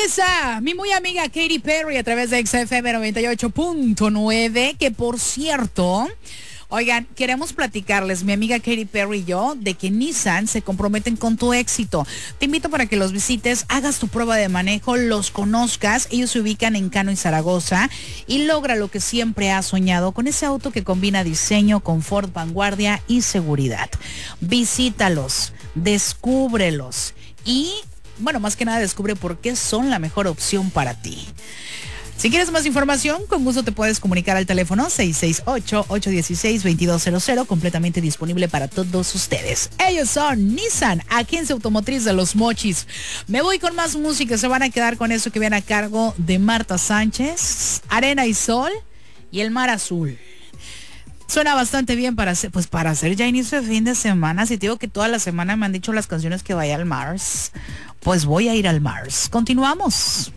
está mi muy amiga Katy Perry a través de XFM 98.9, que por cierto, oigan, queremos platicarles, mi amiga Katy Perry y yo, de que Nissan se comprometen con tu éxito. Te invito para que los visites, hagas tu prueba de manejo, los conozcas. Ellos se ubican en Cano y Zaragoza y logra lo que siempre has soñado con ese auto que combina diseño, confort, vanguardia y seguridad. Visítalos, descúbrelos y, bueno, más que nada descubre por qué son la mejor opción para ti. Si quieres más información, con gusto te puedes comunicar al teléfono 668-816-2200, completamente disponible para todos ustedes. Ellos son Nissan, Agencia Automotriz de Los Mochis. Me voy con más música, se van a quedar con eso que viene a cargo de Marta Sánchez, Arena y Sol y El Mar Azul. Suena bastante bien para hacer ya inicio de fin de semana. Si te digo que toda la semana me han dicho las canciones que vaya al Mars, pues voy a ir al Mars. Continuamos.